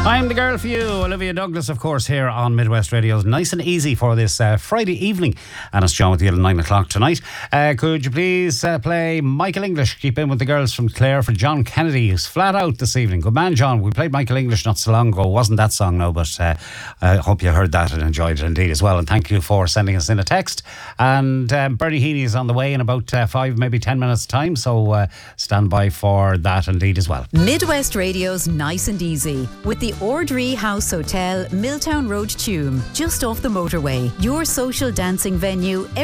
I'm the girl for you, Olivia Douglas, of course, here on Midwest Radio's Nice and Easy for this Friday evening. And it's John with you at 9 o'clock tonight. Could you please play Michael English, Keep In With The Girls from Clare, for John Kennedy, who's flat out this evening. Good man, John. We played Michael English not so long ago. It wasn't that song, no, but I hope you heard that and enjoyed it indeed as well. And thank you for sending us in a text. And Bernie Heaney is on the way in about 5, maybe 10 minutes' time. So stand by for that indeed as well. Midwest Radio's Nice and Easy with the Ordree House Hotel, Milltown Road, Tuam, just off the motorway. Your social dancing venue